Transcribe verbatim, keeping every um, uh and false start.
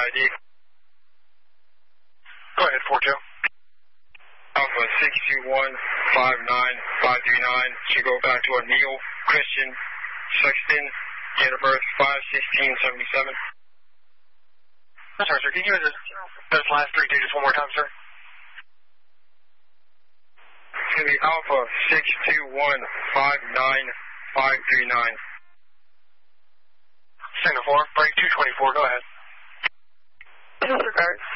I D. Go ahead, four two. Alpha six two one five nine five three nine. Should go back to a Neil Christian Sexton, date of birth five sixteen seventy-seven. I'm sorry, sir. Can you give us those last three digits one more time, sir? It's going to be Alpha six two one five nine five three nine. Signal four, break two twenty-four. Go ahead. Disregard.